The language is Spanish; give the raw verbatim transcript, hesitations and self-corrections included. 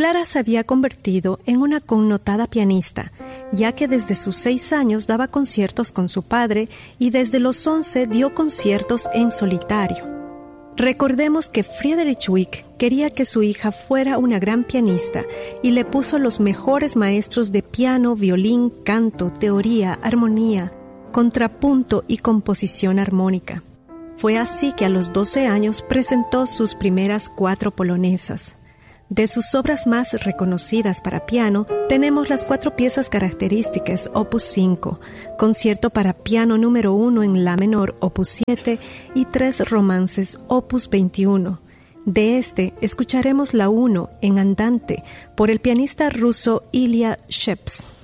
Clara se había convertido en una connotada pianista, ya que desde sus seis años daba conciertos con su padre y desde los once dio conciertos en solitario. Recordemos que Friedrich Wieck quería que su hija fuera una gran pianista y le puso los mejores maestros de piano, violín, canto, teoría, armonía, contrapunto y composición armónica. Fue así que a los doce años presentó sus primeras cuatro polonesas. De sus obras más reconocidas para piano, tenemos las cuatro piezas características opus cinco, concierto para piano número uno en la menor opus siete y tres romances opus veintiuno. De este escucharemos la uno en andante por el pianista ruso Ilya Sheps.